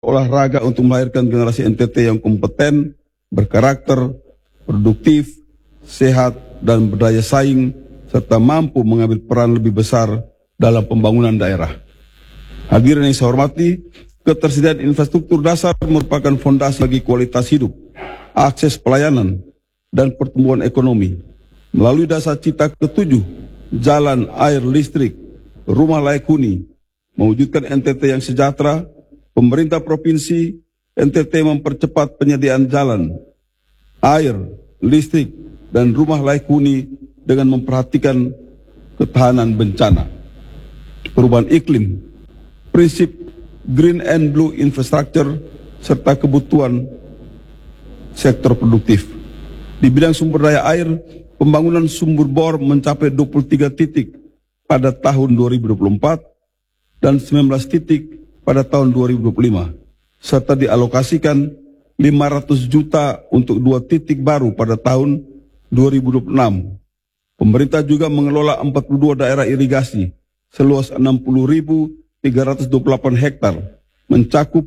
olahraga untuk melahirkan generasi NTT yang kompeten, berkarakter, produktif, sehat, dan berdaya saing, serta mampu mengambil peran lebih besar dalam pembangunan daerah. Hadirin yang saya hormati, ketersediaan infrastruktur dasar merupakan fondasi bagi kualitas hidup, akses pelayanan, dan pertumbuhan ekonomi. Melalui dasar cita ke-7, jalan, air, listrik, rumah layak huni, mewujudkan NTT yang sejahtera, pemerintah provinsi NTT mempercepat penyediaan jalan, air, listrik, dan rumah layak huni dengan memperhatikan ketahanan bencana, perubahan iklim, prinsip green and blue infrastructure, serta kebutuhan sektor produktif. Di bidang sumber daya air, pembangunan sumur bor mencapai 23 titik pada tahun 2024 dan 19 titik pada tahun 2025, serta dialokasikan 500 juta untuk 2 titik baru pada tahun 2026. Pemerintah juga mengelola 42 daerah irigasi seluas 60.328 hektar, mencakup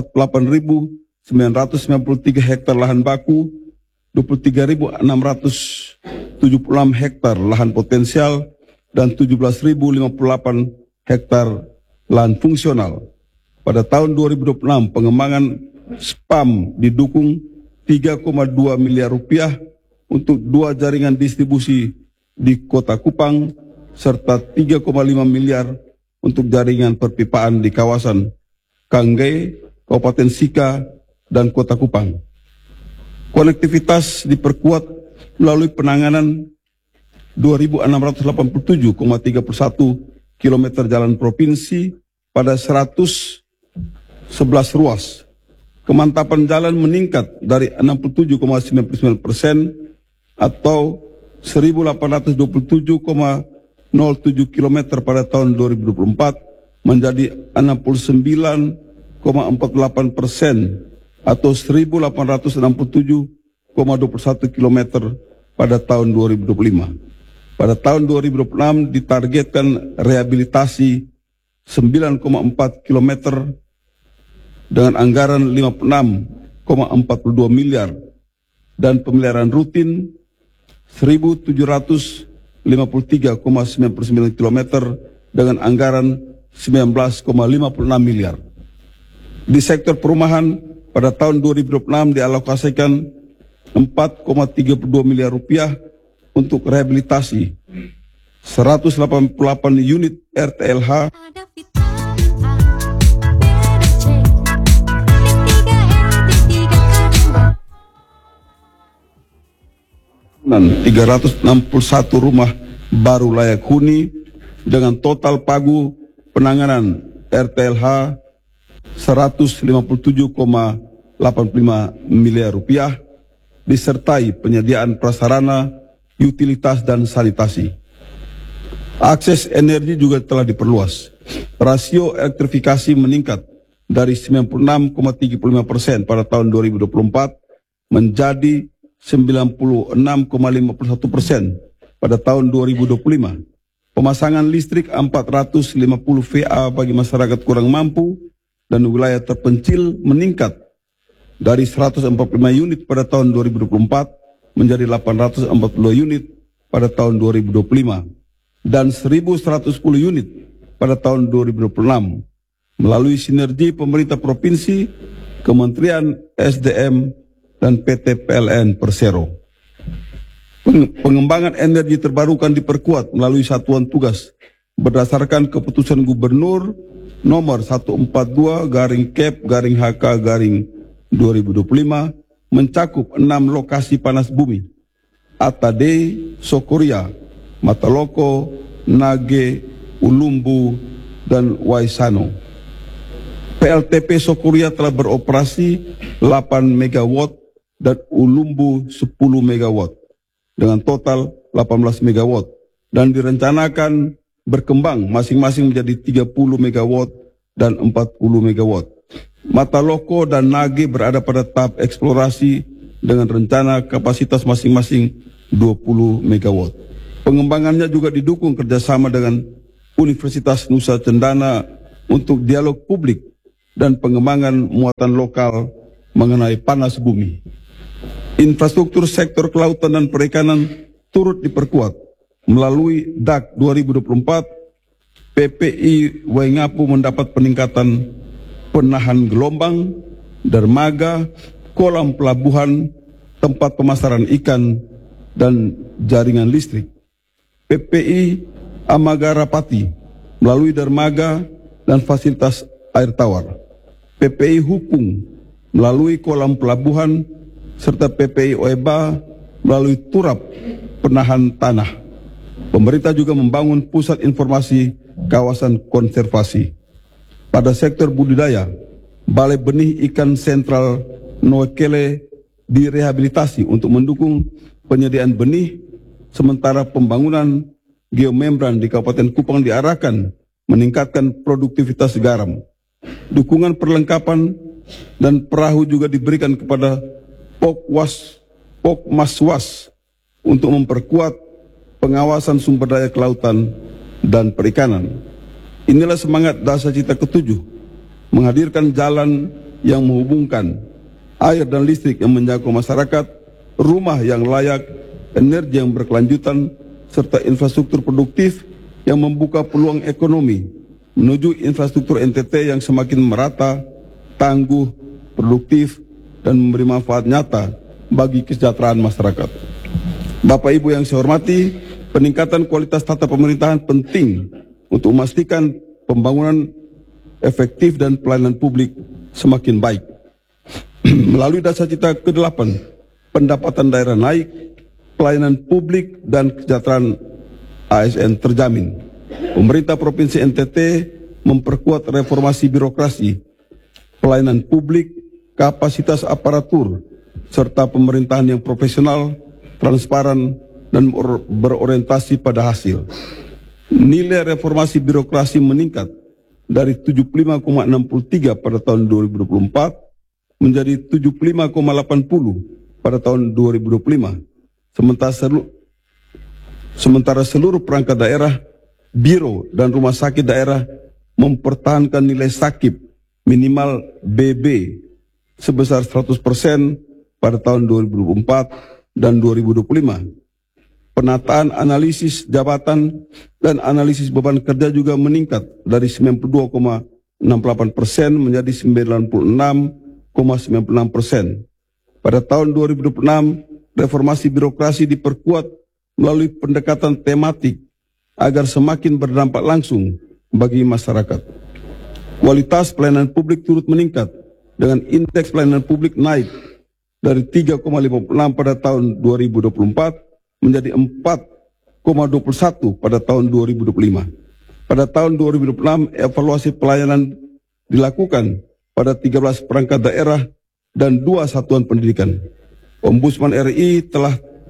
48.993 hektar lahan baku, 23.676 hektar lahan potensial, dan 17.058 hektar lahan fungsional. Pada tahun 2026, pengembangan SPAM didukung 3,2 miliar rupiah untuk 2 jaringan distribusi di Kota Kupang, serta 3,5 miliar untuk jaringan perpipaan di kawasan Kangge, Kabupaten Sika, dan Kota Kupang. Konektivitas diperkuat melalui penanganan 2.687,31 km jalan provinsi pada 111 ruas. Kemantapan jalan meningkat dari 67,99% atau 1.827,07 km pada tahun 2024 menjadi 69,48% atau 1.867,21 km pada tahun 2025. Pada tahun 2026 ditargetkan rehabilitasi 9,4 km dengan anggaran 56,42 miliar dan pemeliharaan rutin 1.753,99 km dengan anggaran 19,56 miliar. Di sektor perumahan, pada tahun 2026 dialokasikan 4,32 miliar rupiah untuk rehabilitasi 188 unit RTLH dan 361 rumah baru layak huni dengan total pagu penanganan RTLH 157,85 miliar rupiah, disertai penyediaan prasarana, utilitas, dan sanitasi. Akses energi juga telah diperluas. Rasio elektrifikasi meningkat dari 96,35% pada tahun 2024 menjadi 96,51% pada tahun 2025. Pemasangan listrik 450 VA bagi masyarakat kurang mampu dan wilayah terpencil meningkat dari 145 unit pada tahun 2024 menjadi 842 unit pada tahun 2025 dan 1.110 unit pada tahun 2026 melalui sinergi pemerintah provinsi, Kementerian SDM, dan PT PLN Persero. Pengembangan energi terbarukan diperkuat melalui satuan tugas berdasarkan keputusan Gubernur nomor 142/Kep/HK/2025 mencakup 6 lokasi panas bumi: Atade, Sokoria, Mataloko, Nage, Ulumbu, dan Waisano. PLTP Sokoria telah beroperasi 8 MW dan Ulumbu 10 MW dengan total 18 MW dan direncanakan berkembang masing-masing menjadi 30 MW dan 40 MW. Mataloko dan Nage berada pada tahap eksplorasi dengan rencana kapasitas masing-masing 20 MW. Pengembangannya juga didukung kerjasama dengan Universitas Nusa Cendana untuk dialog publik dan pengembangan muatan lokal mengenai panas bumi. Infrastruktur sektor kelautan dan perikanan turut diperkuat melalui DAK 2024. PPI Waingapu mendapat peningkatan penahan gelombang, dermaga, kolam pelabuhan, tempat pemasaran ikan, dan jaringan listrik. PPI Amagarapati melalui dermaga dan fasilitas air tawar. PPI Hukung melalui kolam pelabuhan, serta PPI Oeba melalui turap penahan tanah. Pemerintah juga membangun pusat informasi kawasan konservasi. Pada sektor budidaya, Balai Benih Ikan Sentral Noekele direhabilitasi untuk mendukung penyediaan benih, sementara pembangunan geomembran di Kabupaten Kupang diarahkan meningkatkan produktivitas garam. Dukungan perlengkapan dan perahu juga diberikan kepada Pokmaswas untuk memperkuat pengawasan sumber daya kelautan dan perikanan. Inilah semangat Dasa Cita ke-7, menghadirkan jalan yang menghubungkan, air dan listrik yang menjangkau masyarakat, rumah yang layak, energi yang berkelanjutan, serta infrastruktur produktif yang membuka peluang ekonomi menuju infrastruktur NTT yang semakin merata, tangguh, produktif, dan memberi manfaat nyata bagi kesejahteraan masyarakat. Bapak Ibu yang saya hormati, peningkatan kualitas tata pemerintahan penting untuk memastikan pembangunan efektif dan pelayanan publik semakin baik. Melalui Dasa Cita ke-8, pendapatan daerah naik, pelayanan publik dan kesejahteraan ASN terjamin. Pemerintah Provinsi NTT memperkuat reformasi birokrasi, pelayanan publik, kapasitas aparatur, serta pemerintahan yang profesional, transparan, dan berorientasi pada hasil. Nilai reformasi birokrasi meningkat dari 75,63 pada tahun 2024 menjadi 75,80 pada tahun 2025. Sementara seluruh perangkat daerah, biro, dan rumah sakit daerah mempertahankan nilai sakit minimal BB sebesar 100% pada tahun 2024 dan 2025. Penataan analisis jabatan dan analisis beban kerja juga meningkat dari 92,68% menjadi 96,96%. Pada tahun 2026, reformasi birokrasi diperkuat melalui pendekatan tematik agar semakin berdampak langsung bagi masyarakat. Kualitas pelayanan publik turut meningkat dengan indeks pelayanan publik naik dari 3,56 pada tahun 2024 menjadi 4,21 pada tahun 2025. Pada tahun 2026, evaluasi pelayanan dilakukan pada 13 perangkat daerah dan 2 satuan pendidikan. Ombudsman RI telah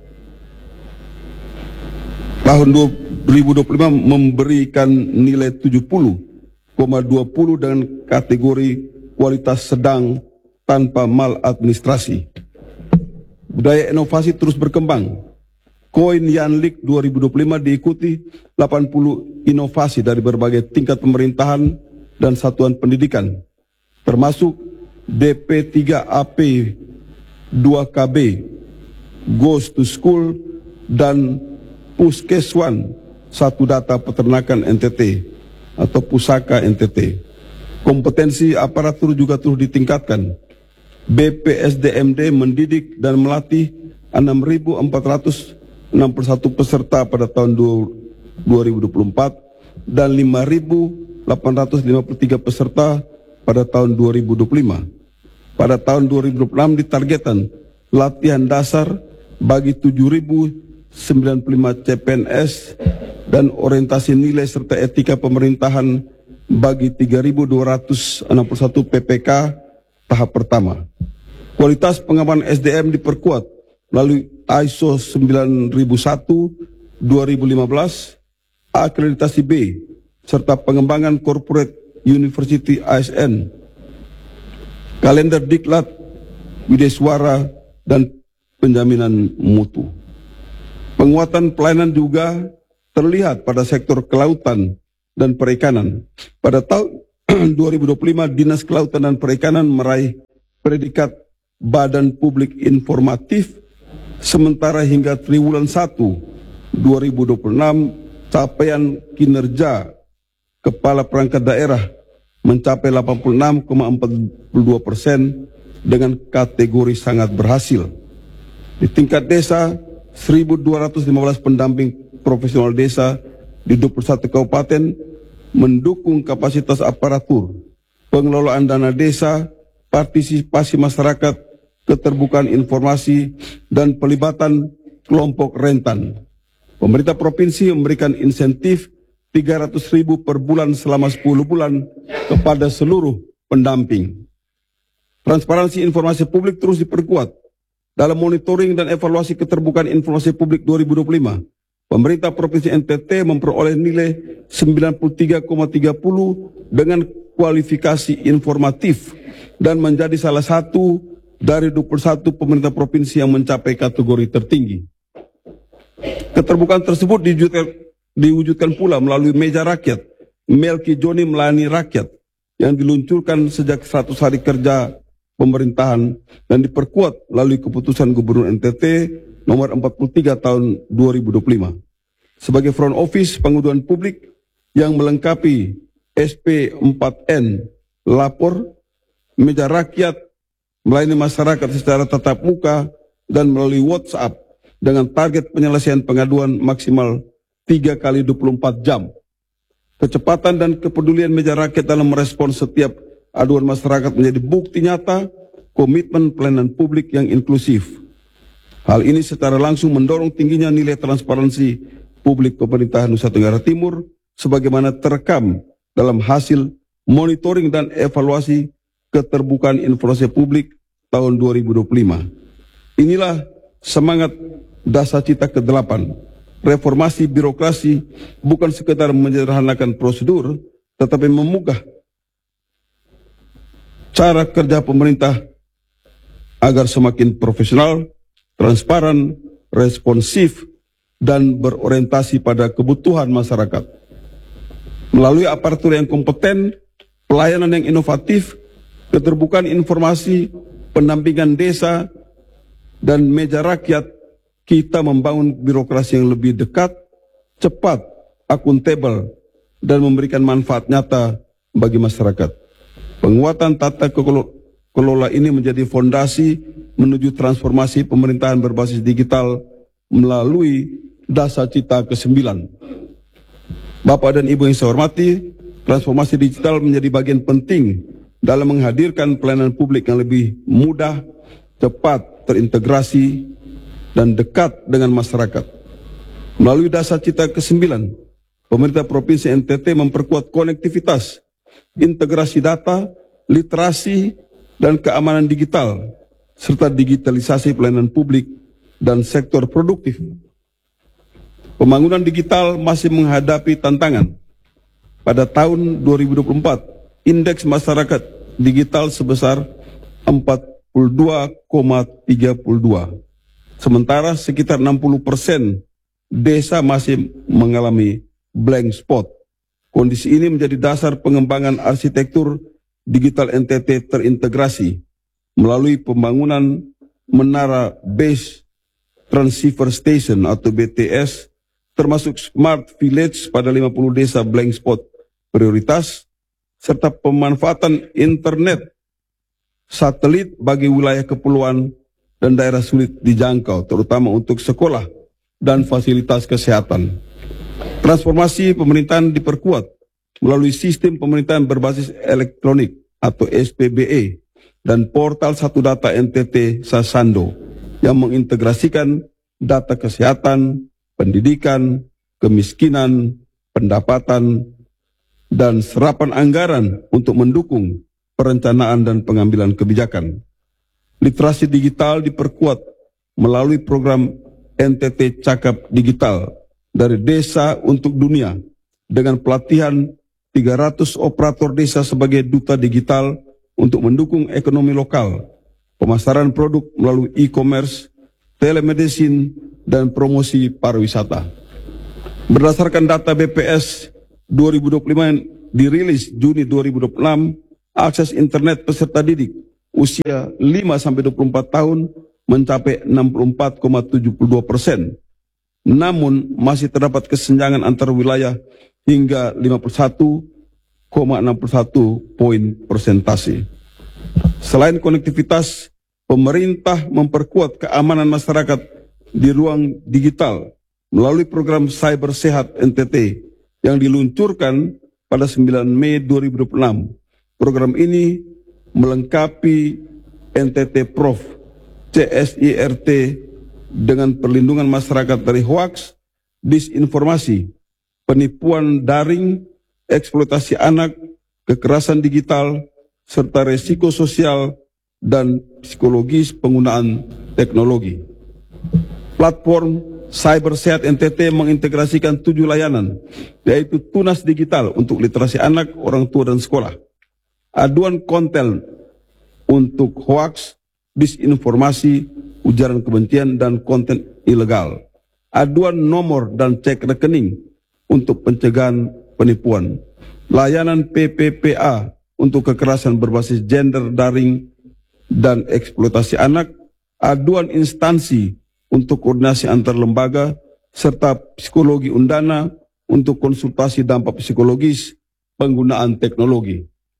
tahun 2025 memberikan nilai 70,20 dengan kategori kualitas sedang tanpa maladministrasi. Budaya inovasi terus berkembang. Koin Yanlik 2025 diikuti 80 inovasi dari berbagai tingkat pemerintahan dan satuan pendidikan, termasuk DP3AP 2KB, Goes to School, dan Puskeswan Satu Data Peternakan NTT atau Pusaka NTT. Kompetensi aparatur juga terus ditingkatkan. BPSDMD mendidik dan melatih 6.461 peserta pada tahun 2024 dan 5.853 peserta pada tahun 2025. Pada tahun 2026 ditargetkan latihan dasar bagi 7.095 CPNS dan orientasi nilai serta etika pemerintahan bagi 3.261 PPK tahap pertama. Kualitas pengembangan SDM diperkuat melalui ISO 9001 2015, akreditasi B, serta pengembangan corporate university ASN, kalender diklat, wideswara, dan penjaminan mutu. Penguatan pelayanan juga terlihat pada sektor kelautan dan perikanan. Pada tahun 2025 Dinas Kelautan dan Perikanan meraih predikat Badan Publik Informatif, sementara hingga triwulan 1 2026 capaian kinerja kepala perangkat daerah mencapai 86,42% dengan kategori sangat berhasil. Di tingkat desa, 1.215 pendamping profesional desa di 21 kabupaten mendukung kapasitas aparatur, pengelolaan dana desa, partisipasi masyarakat, keterbukaan informasi, dan pelibatan kelompok rentan. Pemerintah provinsi memberikan insentif 300.000 per bulan selama 10 bulan kepada seluruh pendamping. Transparansi informasi publik terus diperkuat. Dalam monitoring dan evaluasi keterbukaan informasi publik 2025, pemerintah Provinsi NTT memperoleh nilai 93,30 dengan kualifikasi informatif dan menjadi salah satu dari 21 pemerintah provinsi yang mencapai kategori tertinggi. Keterbukaan tersebut diwujudkan pula melalui meja rakyat, Melki Joni melayani rakyat, yang diluncurkan sejak 100 hari kerja pemerintahan dan diperkuat melalui keputusan Gubernur NTT nomor 43 tahun 2025. Sebagai front office pengaduan publik yang melengkapi SP4N lapor, meja rakyat melayani masyarakat secara tatap muka dan melalui WhatsApp dengan target penyelesaian pengaduan maksimal 3 kali 24 jam. Kecepatan dan kepedulian meja rakyat dalam merespons setiap aduan masyarakat menjadi bukti nyata komitmen pelayanan publik yang inklusif. Hal ini secara langsung mendorong tingginya nilai transparansi publik pemerintahan Nusa Tenggara Timur sebagaimana terekam dalam hasil monitoring dan evaluasi keterbukaan informasi publik tahun 2025. Inilah semangat dasar cita ke-8. Reformasi birokrasi bukan sekedar menyederhanakan prosedur, tetapi memugah cara kerja pemerintah agar semakin profesional, transparan, responsif, dan berorientasi pada kebutuhan masyarakat. Melalui aparatur yang kompeten, pelayanan yang inovatif, keterbukaan informasi, pendampingan desa, dan meja rakyat, kita membangun birokrasi yang lebih dekat, cepat, akuntabel, dan memberikan manfaat nyata bagi masyarakat. Penguatan tata kelola ini menjadi fondasi menuju transformasi pemerintahan berbasis digital melalui dasar cita ke-9. Bapak dan Ibu yang saya hormati, transformasi digital menjadi bagian penting dalam menghadirkan pelayanan publik yang lebih mudah, cepat, terintegrasi, dan dekat dengan masyarakat. Melalui dasar cita ke-9, pemerintah Provinsi NTT memperkuat konektivitas, integrasi data, literasi, dan keamanan digital, serta digitalisasi pelayanan publik dan sektor produktif. Pembangunan digital masih menghadapi tantangan. Pada tahun 2024, indeks masyarakat digital sebesar 42,32. Sementara sekitar 60% desa masih mengalami blank spot. Kondisi ini menjadi dasar pengembangan arsitektur digital NTT terintegrasi melalui pembangunan menara base transceiver station atau BTS, termasuk smart village pada 50 desa blank spot prioritas, serta pemanfaatan internet satelit bagi wilayah kepulauan dan daerah sulit dijangkau, terutama untuk sekolah dan fasilitas kesehatan. Transformasi pemerintahan diperkuat melalui sistem pemerintahan berbasis elektronik atau SPBE dan portal Satu Data NTT Sasando yang mengintegrasikan data kesehatan, pendidikan, kemiskinan, pendapatan, dan serapan anggaran untuk mendukung perencanaan dan pengambilan kebijakan. Literasi digital diperkuat melalui program NTT Cakap Digital dari desa untuk dunia dengan pelatihan 300 operator desa sebagai duta digital untuk mendukung ekonomi lokal, pemasaran produk melalui e-commerce, telemedicine, dan promosi pariwisata. Berdasarkan data BPS 2025 dirilis Juni 2026, akses internet peserta didik usia 5-24 tahun mencapai 64,72%. Namun masih terdapat kesenjangan antar wilayah hingga 51,61 poin persentase. Selain konektivitas, pemerintah memperkuat keamanan masyarakat di ruang digital melalui program Cyber Sehat NTT yang diluncurkan pada 9 Mei 2026. Program ini melengkapi NTT Prof CSIRT dengan perlindungan masyarakat dari hoaks, disinformasi, penipuan daring, eksploitasi anak, kekerasan digital, serta resiko sosial dan psikologis penggunaan teknologi. Platform Cyber Sehat NTT mengintegrasikan 7 layanan, yaitu Tunas Digital untuk literasi anak, orang tua, dan sekolah, aduan konten untuk hoaks, disinformasi, ujaran kebencian, dan konten ilegal, aduan nomor dan cek rekening untuk pencegahan penipuan, layanan PPPA untuk kekerasan berbasis gender daring dan eksploitasi anak, aduan instansi untuk koordinasi antar lembaga, serta psikologi undana untuk konsultasi dampak psikologis penggunaan teknologi.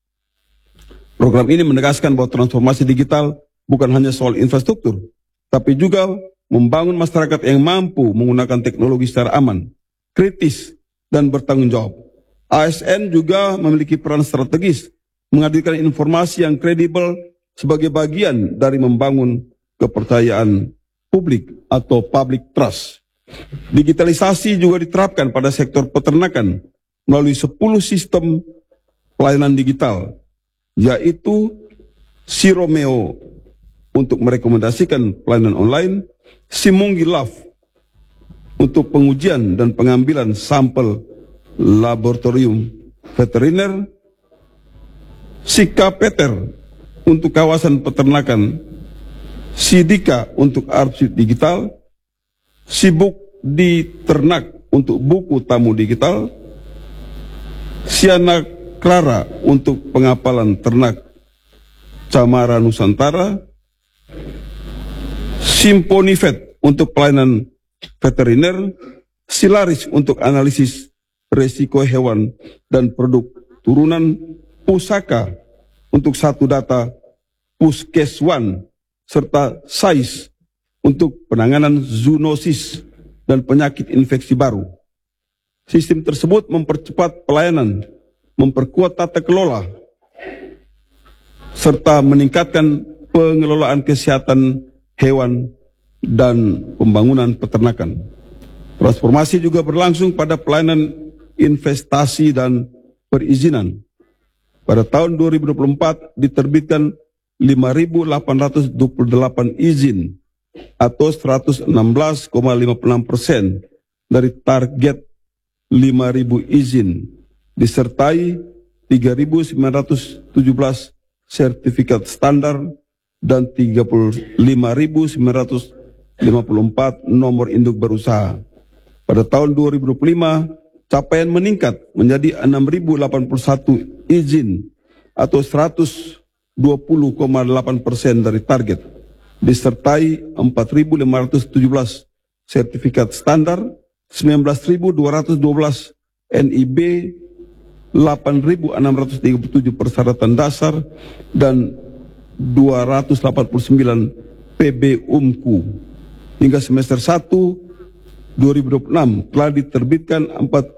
Program ini menegaskan bahwa transformasi digital bukan hanya soal infrastruktur, tapi juga membangun masyarakat yang mampu menggunakan teknologi secara aman, kritis, dan bertanggung jawab. ASN juga memiliki peran strategis menghadirkan informasi yang kredibel sebagai bagian dari membangun kepercayaan publik atau public trust. Digitalisasi juga diterapkan pada sektor peternakan melalui 10 sistem pelayanan digital, yaitu Siromeo untuk merekomendasikan pelayanan online, Simunggi Love untuk pengujian dan pengambilan sampel laboratorium veteriner, Sikapeter untuk kawasan peternakan, Sidika untuk arsip digital, Sibuk di Ternak untuk buku tamu digital, Siana Clara untuk pengapalan ternak Camara Nusantara, Simponifet untuk pelayanan veteriner, Silaris untuk analisis resiko hewan dan produk turunan, Pusaka untuk satu data Puskeswan, serta SAIS untuk penanganan zoonosis dan penyakit infeksi baru. Sistem tersebut mempercepat pelayanan, memperkuat tata kelola, serta meningkatkan pengelolaan kesehatan hewan dan pembangunan peternakan. Transformasi juga berlangsung pada pelayanan investasi dan perizinan. Pada tahun 2024 diterbitkan 5.828 izin atau 116,56% dari target 5.000 izin, disertai 3.917 sertifikat standar dan 35.954 nomor induk berusaha. Pada tahun 2025, capaian meningkat menjadi 6.081 izin atau 120,8% dari target, disertai 4.517 sertifikat standar, 19.212 NIB, 8.637 persyaratan dasar, dan 289 PB UMKU. Hingga semester 1 2026 telah diterbitkan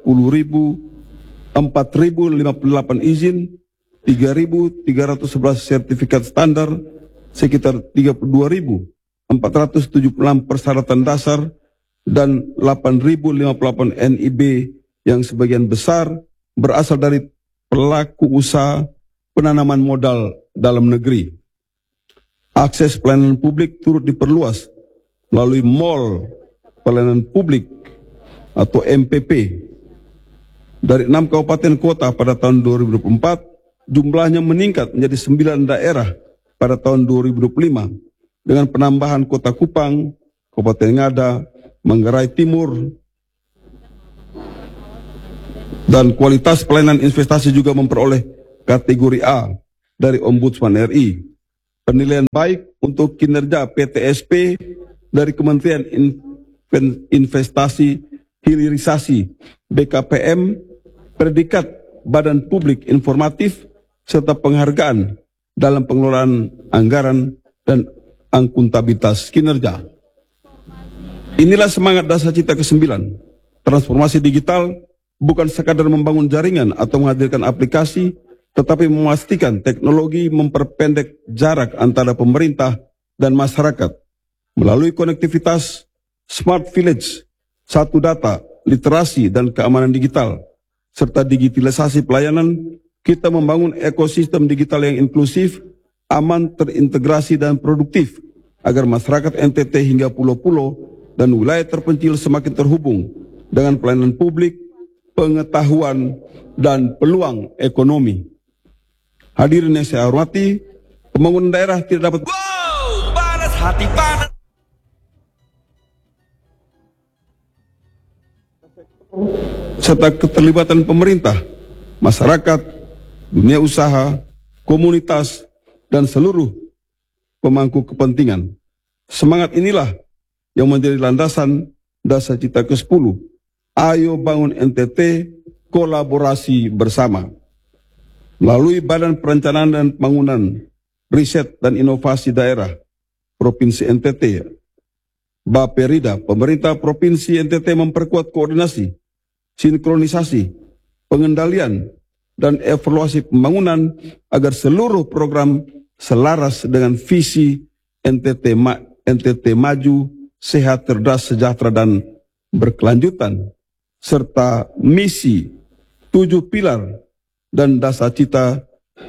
4.058 izin, 3.311 sertifikat standar, sekitar 32.476 persyaratan dasar, dan 8.058 NIB yang sebagian besar berasal dari pelaku usaha penanaman modal dalam negeri. Akses pelayanan publik turut diperluas melalui Mall Pelayanan Publik atau MPP. Dari 6 kabupaten kota pada tahun 2024, jumlahnya meningkat menjadi 9 daerah pada tahun 2025 dengan penambahan Kota Kupang, Kabupaten Ngada, Manggarai Timur, Dan kualitas pelayanan investasi juga memperoleh kategori A dari Ombudsman RI. Penilaian baik untuk kinerja PTSP dari Kementerian Investasi Hilirisasi BKPM, predikat Badan Publik Informatif, serta penghargaan dalam pengelolaan anggaran dan akuntabilitas kinerja. Inilah semangat dasar cita ke-9. Transformasi digital bukan sekadar membangun jaringan atau menghadirkan aplikasi, tetapi memastikan teknologi memperpendek jarak antara pemerintah dan masyarakat. Melalui konektivitas, smart village, satu data, literasi dan keamanan digital, serta digitalisasi pelayanan, kita membangun ekosistem digital yang inklusif, aman, terintegrasi dan produktif, agar masyarakat NTT hingga pulau-pulau dan wilayah terpencil semakin terhubung dengan pelayanan publik, pengetahuan, dan peluang ekonomi. Hadirin yang saya hormati, pembangunan daerah tidak dapat panas hati panas. Serta keterlibatan pemerintah, masyarakat, dunia usaha, komunitas, dan seluruh pemangku kepentingan. Semangat inilah yang menjadi landasan dasar cita ke-10. Ayo bangun NTT, kolaborasi bersama. Melalui Badan Perencanaan dan Pembangunan, Riset dan Inovasi Daerah Provinsi NTT, Bapperida, pemerintah Provinsi NTT memperkuat koordinasi, sinkronisasi, pengendalian, dan evaluasi pembangunan agar seluruh program selaras dengan visi NTT maju, sehat, cerdas, sejahtera, dan berkelanjutan, serta misi 7 pilar dan dasar cita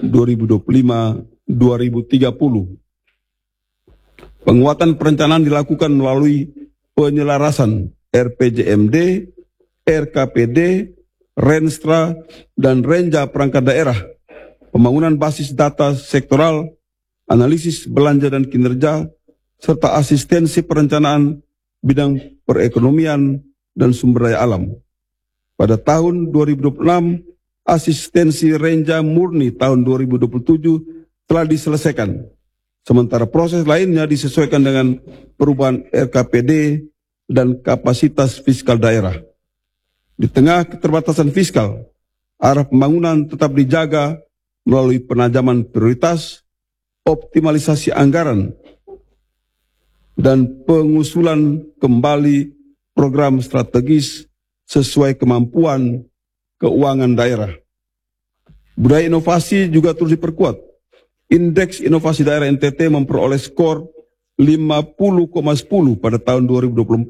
2025-2030. Penguatan perencanaan dilakukan melalui penyelarasan RPJMD, RKPD, Renstra, dan Renja perangkat daerah, pembangunan basis data sektoral, analisis belanja dan kinerja, serta asistensi perencanaan bidang perekonomian dan sumber daya alam. Pada tahun 2026, asistensi Renja murni tahun 2027 telah diselesaikan. Sementara proses lainnya disesuaikan dengan perubahan RKPD dan kapasitas fiskal daerah. Di tengah keterbatasan fiskal, arah pembangunan tetap dijaga melalui penajaman prioritas, optimalisasi anggaran, dan pengusulan kembali program strategis sesuai kemampuan keuangan daerah. Budaya inovasi juga terus diperkuat. Indeks Inovasi Daerah NTT memperoleh skor 50,10 pada tahun 2024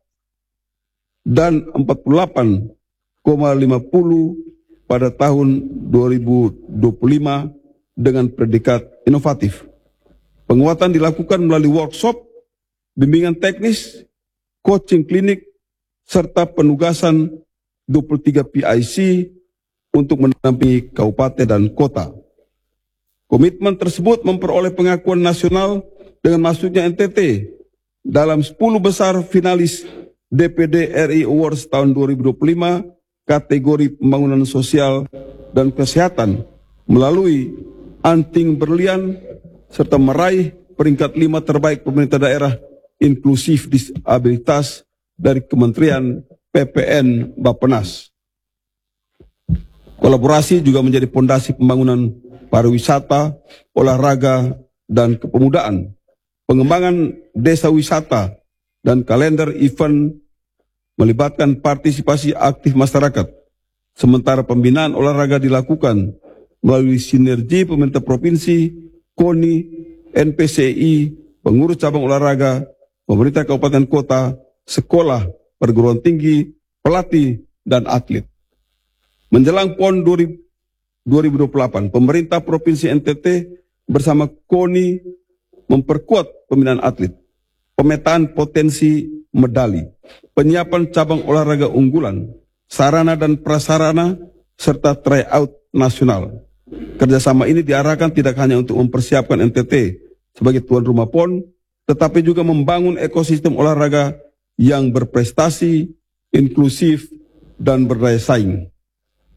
dan 48,50 pada tahun 2025 dengan predikat inovatif. Penguatan dilakukan melalui workshop, bimbingan teknis, coaching klinik, serta penugasan 23 PIC untuk mendampingi kabupaten dan kota. Komitmen tersebut memperoleh pengakuan nasional dengan masuknya NTT dalam 10 besar finalis DPD RI Awards tahun 2025 kategori pembangunan sosial dan kesehatan melalui anting berlian serta meraih peringkat 5 terbaik pemerintah daerah inklusif disabilitas dari Kementerian PPN Bappenas. Kolaborasi juga menjadi pondasi pembangunan pariwisata, olahraga, dan kepemudaan. Pengembangan desa wisata dan kalender event melibatkan partisipasi aktif masyarakat. Sementara pembinaan olahraga dilakukan melalui sinergi pemerintah provinsi, KONI, NPCI, pengurus cabang olahraga, pemerintah kabupaten kota, sekolah, perguruan tinggi, pelatih, dan atlet. Menjelang PON 2028, pemerintah Provinsi NTT bersama KONI memperkuat pembinaan atlet, pemetaan potensi medali, penyiapan cabang olahraga unggulan, sarana dan prasarana, serta tryout nasional. Kerjasama ini diarahkan tidak hanya untuk mempersiapkan NTT sebagai tuan rumah PON, tetapi juga membangun ekosistem olahraga yang berprestasi, inklusif, dan berdaya saing.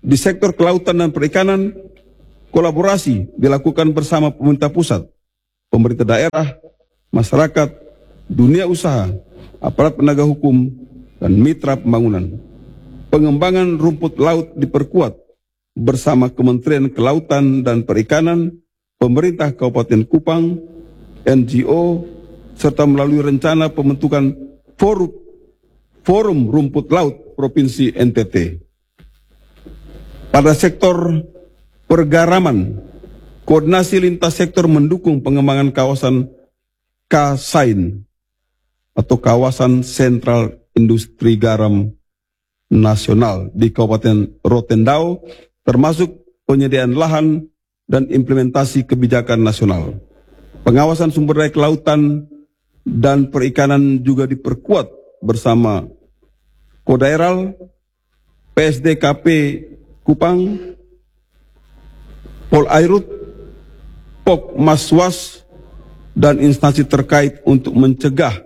Di sektor kelautan dan perikanan, kolaborasi dilakukan bersama pemerintah pusat, pemerintah daerah, masyarakat, dunia usaha, aparat penegak hukum, dan mitra pembangunan. Pengembangan rumput laut diperkuat bersama Kementerian Kelautan dan Perikanan, pemerintah Kabupaten Kupang, NGO, serta melalui rencana pembentukan Forum Rumput Laut Provinsi NTT. Pada sektor pergaraman, koordinasi lintas sektor mendukung pengembangan kawasan KSAIN atau Kawasan Sentral Industri Garam Nasional di Kabupaten Rotendao, termasuk penyediaan lahan dan implementasi kebijakan nasional. Pengawasan sumber daya kelautan dan perikanan juga diperkuat bersama Kodaeral, PSDKP Kupang, Polairut, Pok Maswas, dan instansi terkait untuk mencegah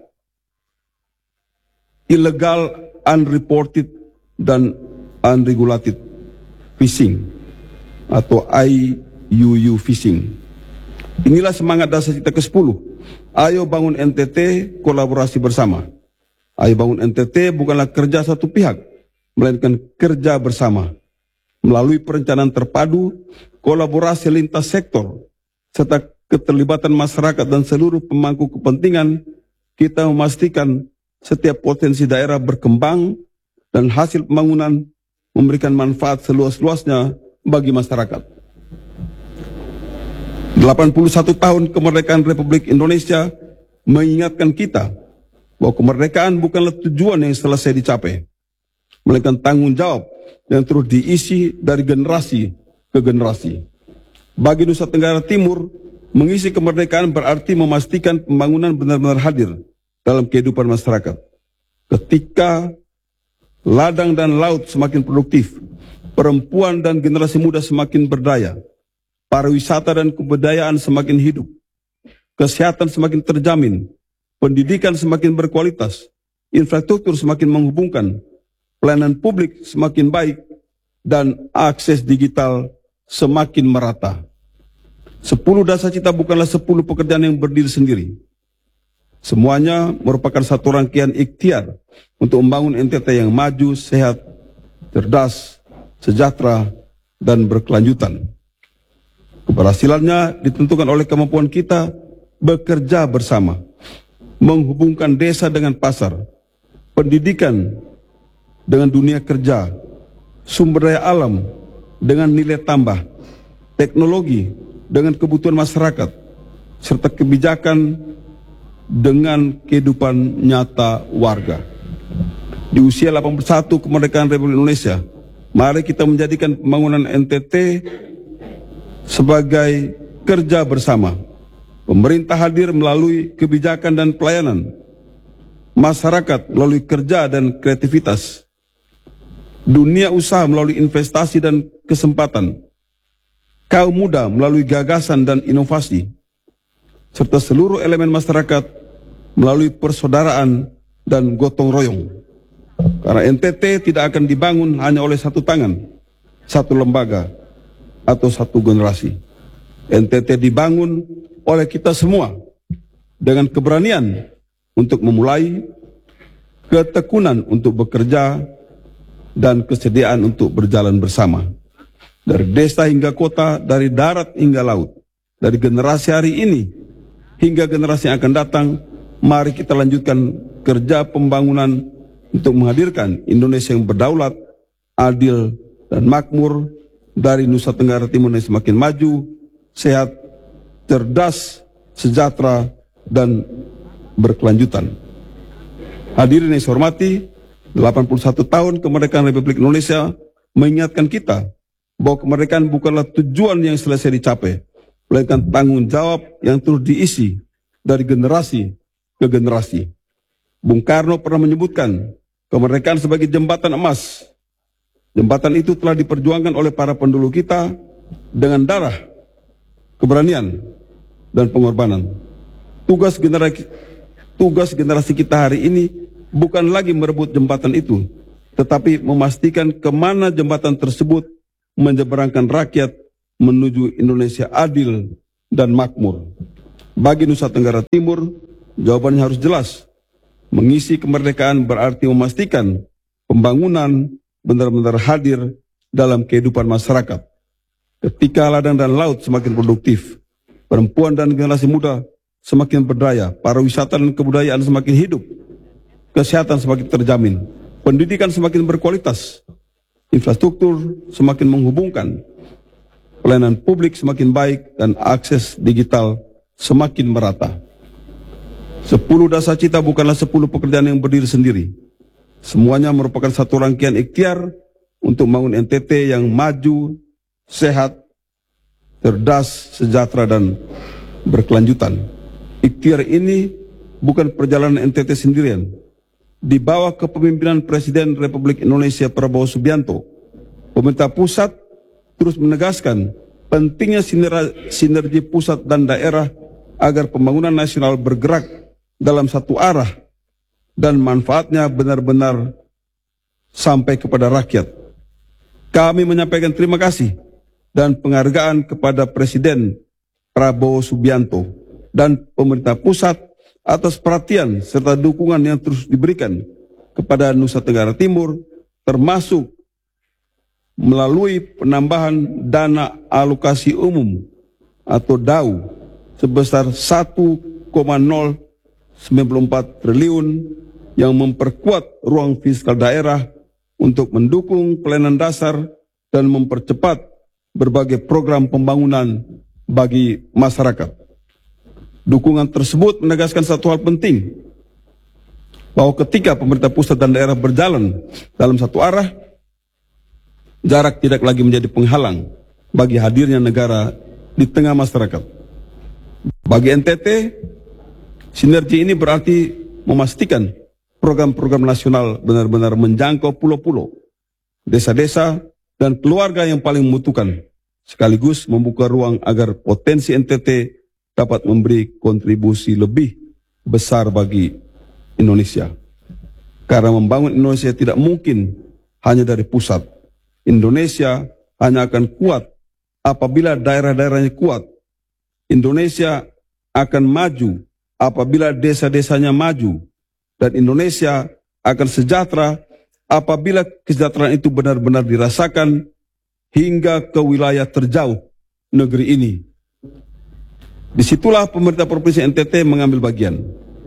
illegal, unreported, dan unregulated fishing atau IUU fishing. Inilah semangat dasar kita ke-10. Ayo bangun NTT, kolaborasi bersama. Ayo bangun NTT bukanlah kerja satu pihak, melainkan kerja bersama. Melalui perencanaan terpadu, kolaborasi lintas sektor, serta keterlibatan masyarakat dan seluruh pemangku kepentingan, kita memastikan setiap potensi daerah berkembang dan hasil pembangunan memberikan manfaat seluas-luasnya bagi masyarakat. 81 tahun kemerdekaan Republik Indonesia mengingatkan kita bahwa kemerdekaan bukanlah tujuan yang selesai dicapai, melainkan tanggung jawab yang terus diisi dari generasi ke generasi. Bagi Nusa Tenggara Timur, mengisi kemerdekaan berarti memastikan pembangunan benar-benar hadir dalam kehidupan masyarakat. Ketika ladang dan laut semakin produktif, perempuan dan generasi muda semakin berdaya, pariwisata dan kebudayaan semakin hidup, kesehatan semakin terjamin, pendidikan semakin berkualitas, infrastruktur semakin menghubungkan, pelayanan publik semakin baik, dan akses digital semakin merata. 10 dasar cita bukanlah 10 pekerjaan yang berdiri sendiri. Semuanya merupakan satu rangkaian ikhtiar untuk membangun NTT yang maju, sehat, cerdas, sejahtera, dan berkelanjutan. Keberhasilannya ditentukan oleh kemampuan kita bekerja bersama, menghubungkan desa dengan pasar, pendidikan dengan dunia kerja, sumber daya alam dengan nilai tambah, teknologi dengan kebutuhan masyarakat, serta kebijakan dengan kehidupan nyata warga. Di usia 81 kemerdekaan Republik Indonesia, mari kita menjadikan pembangunan NTT sebagai kerja bersama. Pemerintah hadir melalui kebijakan dan pelayanan, masyarakat melalui kerja dan kreativitas, dunia usaha melalui investasi dan kesempatan, kaum muda melalui gagasan dan inovasi, serta seluruh elemen masyarakat melalui persaudaraan dan gotong royong. Karena NTT tidak akan dibangun hanya oleh satu tangan, satu lembaga, atau satu generasi. NTT dibangun oleh kita semua dengan keberanian untuk memulai, ketekunan untuk bekerja, dan kesediaan untuk berjalan bersama. Dari desa hingga kota, dari darat hingga laut, dari generasi hari ini hingga generasi yang akan datang, mari kita lanjutkan kerja pembangunan untuk menghadirkan Indonesia yang berdaulat, adil, dan makmur, dari Nusa Tenggara Timur yang semakin maju, sehat, cerdas, sejahtera, dan berkelanjutan. Hadirin yang saya hormati, 81 tahun kemerdekaan Republik Indonesia mengingatkan kita bahwa kemerdekaan bukanlah tujuan yang selesai dicapai, melainkan tanggung jawab yang terus diisi dari generasi ke generasi. Bung Karno pernah menyebutkan kemerdekaan sebagai jembatan emas. Jembatan itu telah diperjuangkan oleh para pendahulu kita dengan darah, keberanian, dan pengorbanan. Tugas generasi kita hari ini bukan lagi merebut jembatan itu, tetapi memastikan kemana jembatan tersebut menyeberangkan rakyat menuju Indonesia adil dan makmur. Bagi Nusa Tenggara Timur, jawabannya harus jelas. Mengisi kemerdekaan berarti memastikan pembangunan benar-benar hadir dalam kehidupan masyarakat. Ketika ladang dan laut semakin produktif, perempuan dan generasi muda semakin berdaya, pariwisata dan kebudayaan semakin hidup, kesehatan semakin terjamin, pendidikan semakin berkualitas, infrastruktur semakin menghubungkan, pelayanan publik semakin baik, dan akses digital semakin merata. 10 dasar cita bukanlah 10 pekerjaan yang berdiri sendiri. Semuanya merupakan satu rangkaian ikhtiar untuk membangun NTT yang maju, sehat, cerdas, sejahtera, dan berkelanjutan. Ikhtiar ini bukan perjalanan NTT sendirian. Di bawah kepemimpinan Presiden Republik Indonesia Prabowo Subianto, pemerintah pusat terus menegaskan pentingnya sinergi pusat dan daerah agar pembangunan nasional bergerak dalam satu arah dan manfaatnya benar-benar sampai kepada rakyat. Kami menyampaikan terima kasih dan penghargaan kepada Presiden Prabowo Subianto dan pemerintah pusat atas perhatian serta dukungan yang terus diberikan kepada Nusa Tenggara Timur, termasuk melalui penambahan dana alokasi umum atau DAU sebesar 1,094 triliun yang memperkuat ruang fiskal daerah untuk mendukung pelayanan dasar dan mempercepat berbagai program pembangunan bagi masyarakat. Dukungan tersebut menegaskan satu hal penting, bahwa ketika pemerintah pusat dan daerah berjalan dalam satu arah, jarak tidak lagi menjadi penghalang bagi hadirnya negara di tengah masyarakat. Bagi NTT, sinergi ini berarti memastikan program-program nasional benar-benar menjangkau pulau-pulau, desa-desa, dan keluarga yang paling membutuhkan, sekaligus membuka ruang agar potensi NTT dapat memberi kontribusi lebih besar bagi Indonesia. Karena membangun Indonesia tidak mungkin hanya dari pusat. Indonesia hanya akan kuat apabila daerah-daerahnya kuat. Indonesia akan maju apabila desa-desanya maju. Dan Indonesia akan sejahtera apabila kesejahteraan itu benar-benar dirasakan hingga ke wilayah terjauh negeri ini. Disitulah pemerintah Provinsi NTT mengambil bagian,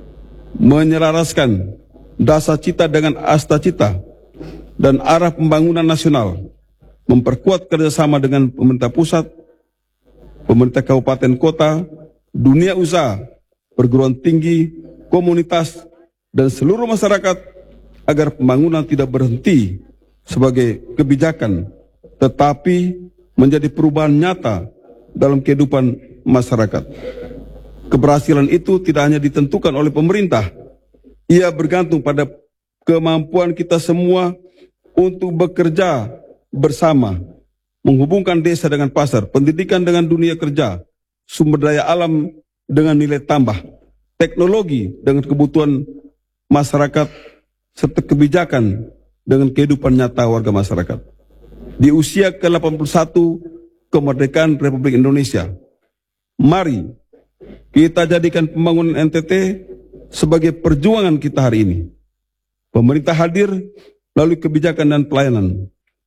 menyelaraskan dasar cita dengan asta cita dan arah pembangunan nasional, memperkuat kerjasama dengan pemerintah pusat, pemerintah kabupaten kota, dunia usaha, perguruan tinggi, komunitas, dan seluruh masyarakat agar pembangunan tidak berhenti sebagai kebijakan, tetapi menjadi perubahan nyata dalam kehidupan masyarakat. Keberhasilan itu tidak hanya ditentukan oleh pemerintah, ia bergantung pada kemampuan kita semua untuk bekerja bersama, menghubungkan desa dengan pasar, pendidikan dengan dunia kerja, sumber daya alam dengan nilai tambah, teknologi dengan kebutuhan masyarakat, serta kebijakan dengan kehidupan nyata warga masyarakat. Di usia ke-81 kemerdekaan Republik Indonesia, mari kita jadikan pembangunan NTT sebagai perjuangan kita hari ini. Pemerintah hadir melalui kebijakan dan pelayanan.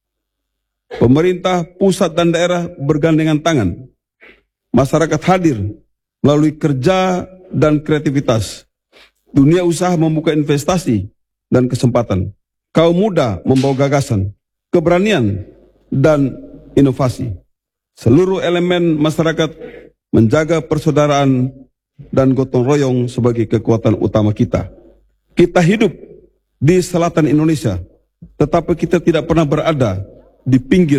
Pemerintah pusat dan daerah bergandengan tangan. Masyarakat hadir melalui kerja dan kreativitas. Dunia usaha membuka investasi dan kesempatan. Kaum muda membawa gagasan, keberanian, dan inovasi. Seluruh elemen masyarakat menjaga persaudaraan dan gotong royong sebagai kekuatan utama kita. Kita hidup di selatan Indonesia, tetapi kita tidak pernah berada di pinggir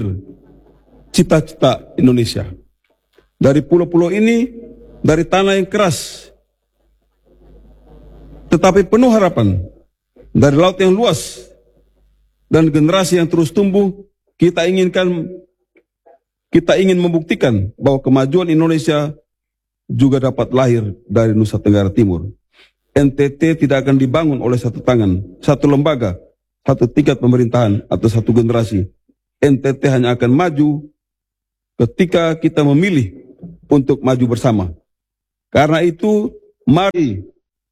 cita-cita Indonesia. Dari pulau-pulau ini, dari tanah yang keras, tetapi penuh harapan, dari laut yang luas, dan generasi yang terus tumbuh, kita ingin membuktikan bahwa kemajuan Indonesia juga dapat lahir dari Nusa Tenggara Timur. NTT tidak akan dibangun oleh satu tangan, satu lembaga, satu tingkat pemerintahan, atau satu generasi. NTT hanya akan maju ketika kita memilih untuk maju bersama. Karena itu, mari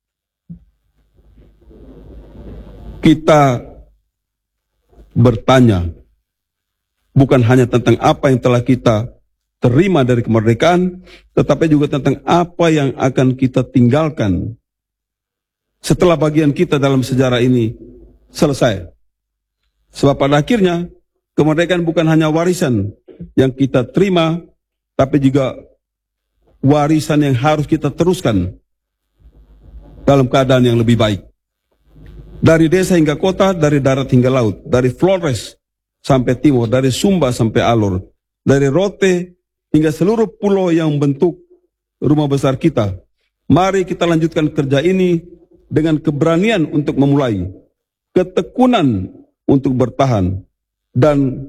kita bertanya, bukan hanya tentang apa yang telah kita terima dari kemerdekaan, tetapi juga tentang apa yang akan kita tinggalkan setelah bagian kita dalam sejarah ini selesai. Sebab pada akhirnya, kemerdekaan bukan hanya warisan yang kita terima, tapi juga warisan yang harus kita teruskan dalam keadaan yang lebih baik. Dari desa hingga kota, dari darat hingga laut, dari Flores sampai timur, dari Sumba sampai Alor, dari Rote hingga seluruh pulau yang membentuk rumah besar kita. Mari kita lanjutkan kerja ini dengan keberanian untuk memulai, ketekunan untuk bertahan, dan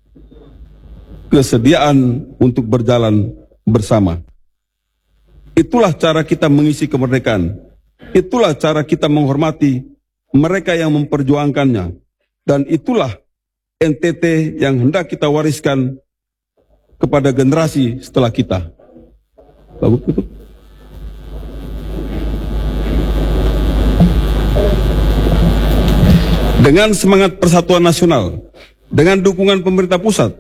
kesediaan untuk berjalan bersama. Itulah cara kita mengisi kemerdekaan. Itulah cara kita menghormati mereka yang memperjuangkannya. Dan itulah NTT yang hendak kita wariskan kepada generasi setelah kita. Bagus itu. Dengan semangat persatuan nasional, dengan dukungan pemerintah pusat,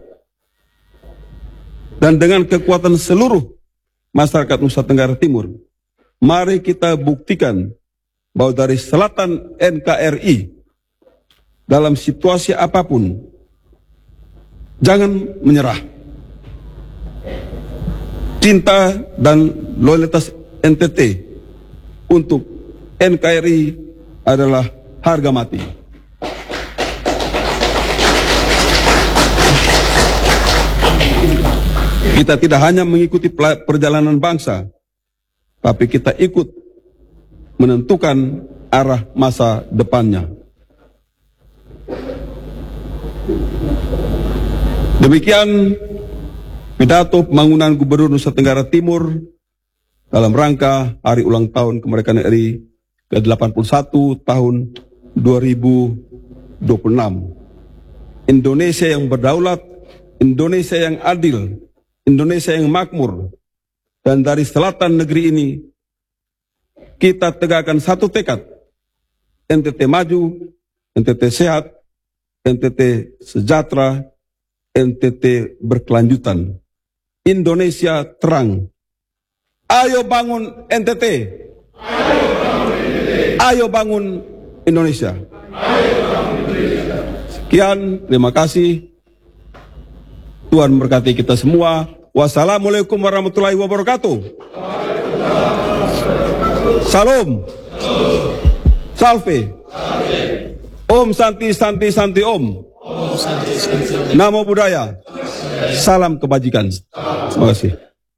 dan dengan kekuatan seluruh masyarakat Nusa Tenggara Timur, mari kita buktikan bahwa dari selatan NKRI, dalam situasi apapun, jangan menyerah. Cinta dan loyalitas NTT untuk NKRI adalah harga mati. Kita tidak hanya mengikuti perjalanan bangsa, tapi kita ikut menentukan arah masa depannya. Demikian pidato pembangunan Gubernur Nusa Tenggara Timur dalam rangka Hari Ulang Tahun Kemerdekaan RI ke-81 tahun 2026. Indonesia yang berdaulat, Indonesia yang adil, Indonesia yang makmur, dan dari selatan negeri ini kita tegakkan satu tekad: NTT maju, NTT sehat, NTT sejahtera, NTT berkelanjutan, Indonesia terang. Ayo bangun NTT. Ayo bangun Indonesia. Sekian, terima kasih. Tuhan memberkati kita semua. Wassalamualaikum warahmatullahi wabarakatuh. Salam. Salve. Om Santi Santi Santi Om. Namo Buddhaya. Salam kebajikan. Terima kasih.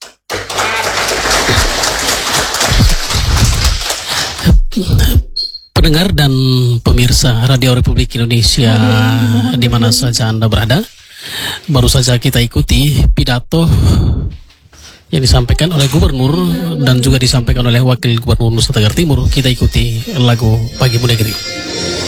Pendengar dan pemirsa Radio Republik Indonesia di mana saja Anda berada, baru saja kita ikuti pidato yang disampaikan oleh Gubernur dan juga disampaikan oleh Wakil Gubernur Nusa Tenggara Timur. Kita ikuti lagu Bagimu Negeri.